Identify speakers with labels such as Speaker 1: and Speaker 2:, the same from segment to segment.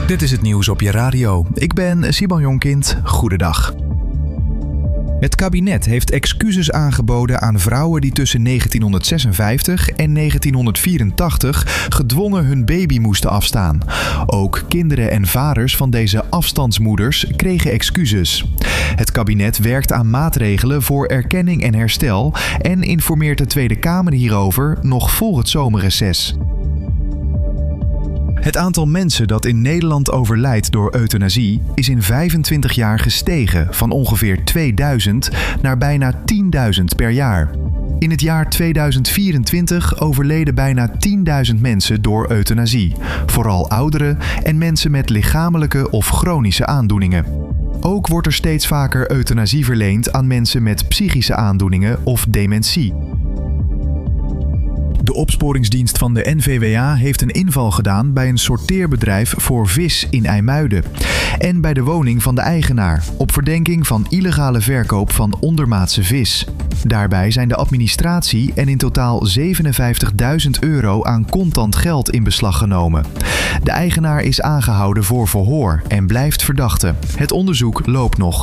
Speaker 1: Dit is het nieuws op je radio. Ik ben Simon Jonkind. Goedendag. Het kabinet heeft excuses aangeboden aan vrouwen die tussen 1956 en 1984 gedwongen hun baby moesten afstaan. Ook kinderen en vaders van deze afstandsmoeders kregen excuses. Het kabinet werkt aan maatregelen voor erkenning en herstel en informeert de Tweede Kamer hierover nog voor het zomerreces. Het aantal mensen dat in Nederland overlijdt door euthanasie is in 25 jaar gestegen van ongeveer 2000 naar bijna 10.000 per jaar. In het jaar 2024 overleden bijna 10.000 mensen door euthanasie, vooral ouderen en mensen met lichamelijke of chronische aandoeningen. Ook wordt er steeds vaker euthanasie verleend aan mensen met psychische aandoeningen of dementie. De opsporingsdienst van de NVWA heeft een inval gedaan bij een sorteerbedrijf voor vis in IJmuiden. En bij de woning van de eigenaar, op verdenking van illegale verkoop van ondermaatse vis. Daarbij zijn de administratie en in totaal €57.000 aan contant geld in beslag genomen. De eigenaar is aangehouden voor verhoor en blijft verdachte. Het onderzoek loopt nog.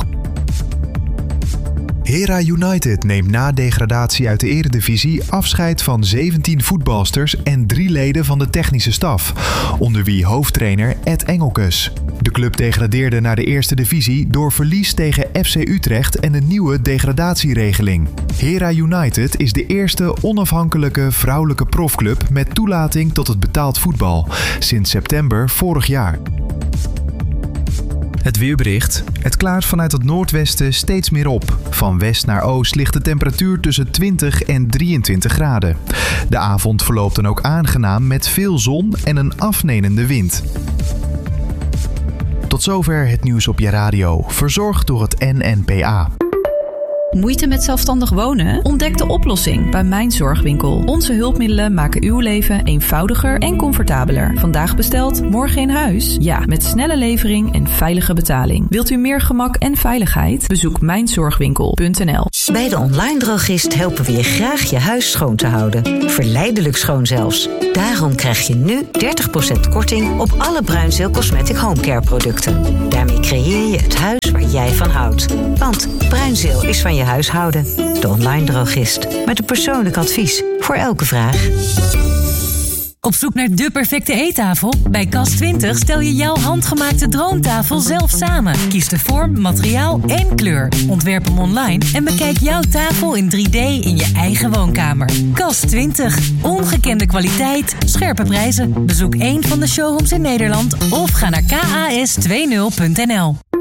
Speaker 1: Hera United neemt na degradatie uit de Eredivisie afscheid van 17 voetbalsters en 3 leden van de technische staf, onder wie hoofdtrainer Ed Engelkes. De club degradeerde naar de eerste divisie door verlies tegen FC Utrecht en een nieuwe degradatieregeling. Hera United is de eerste onafhankelijke vrouwelijke profclub met toelating tot het betaald voetbal sinds september vorig jaar. Het weerbericht. Het klaart vanuit het noordwesten steeds meer op. Van west naar oost ligt de temperatuur tussen 20 en 23 graden. De avond verloopt dan ook aangenaam met veel zon en een afnemende wind. Tot zover het nieuws op je radio, verzorgd door het NNPA.
Speaker 2: Moeite met zelfstandig wonen? Ontdek de oplossing bij Mijn Zorgwinkel. Onze hulpmiddelen maken uw leven eenvoudiger en comfortabeler. Vandaag besteld, morgen in huis? Ja, met snelle levering en veilige betaling. Wilt u meer gemak en veiligheid? Bezoek mijnzorgwinkel.nl.
Speaker 3: Bij de online drogist helpen we je graag je huis schoon te houden. Verleidelijk schoon zelfs. Daarom krijg je nu 30% korting op alle Bruinzeel Cosmetic Homecare producten. Daarmee creëer je het huis waar jij van houdt. Want Bruinzeel is van je huishouden. De online drogist. Met een persoonlijk advies voor elke vraag.
Speaker 4: Op zoek naar de perfecte eettafel? Bij Cas20 stel je jouw handgemaakte droomtafel zelf samen. Kies de vorm, materiaal en kleur. Ontwerp hem online en bekijk jouw tafel in 3D in je eigen woonkamer. Cas20. Ongekende kwaliteit, scherpe prijzen. Bezoek een van de showrooms in Nederland of ga naar kas20.nl.